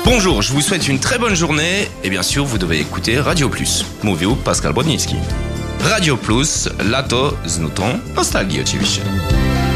Bonjour, je vous souhaite une très bonne journée et bien sûr vous devez écouter Radio Plus. Mówił Pascal Bodnicki. Radio Plus, lato z nutą nostalgii oczywiście.